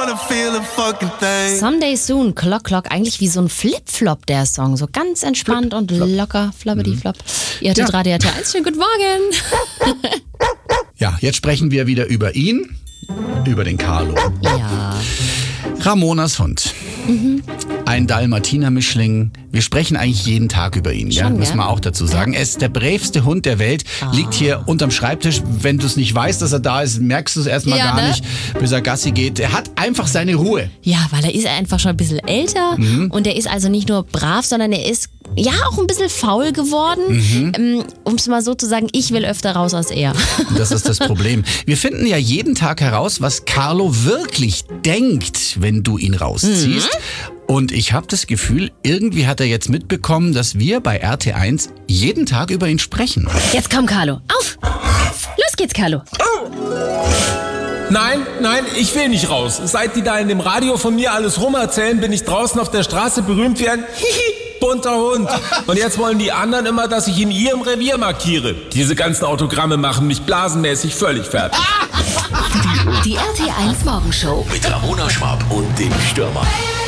Someday Soon, Clock Clock, eigentlich wie so ein Flip-Flop der Song, so ganz entspannt und locker, flabbidi-flop. Ihr hattet Radio RT1, schönen guten Morgen. Ja, jetzt sprechen wir wieder über ihn, über den Carlo. Ja. Ramonas Hund. Ein Dalmatiner-Mischling. Wir sprechen eigentlich jeden Tag über ihn, ja? Müssen wir auch dazu sagen. Er ist der braveste Hund der Welt, liegt hier unterm Schreibtisch. Wenn du es nicht weißt, dass er da ist, merkst du es erstmal gar nicht, bis er Gassi geht. Er hat einfach seine Ruhe. Ja, weil er ist einfach schon ein bisschen älter und er ist also nicht nur brav, sondern er ist ja auch ein bisschen faul geworden. Um es mal so zu sagen, ich will öfter raus als er. Das ist das Problem. Wir finden ja jeden Tag heraus, was Carlo wirklich denkt, wenn du ihn rausziehst. Und ich habe das Gefühl, irgendwie hat er jetzt mitbekommen, dass wir bei RT1 jeden Tag über ihn sprechen. Jetzt komm, Carlo, auf! Los geht's, Carlo. Nein, ich will nicht raus. Seit die da in dem Radio von mir alles rumerzählen, bin ich draußen auf der Straße berühmt wie ein bunter Hund. Und jetzt wollen die anderen immer, dass ich in ihrem Revier markiere. Diese ganzen Autogramme machen mich blasenmäßig völlig fertig. Die RT1 Morgenshow Mit Ramona Schwab und dem Stürmer.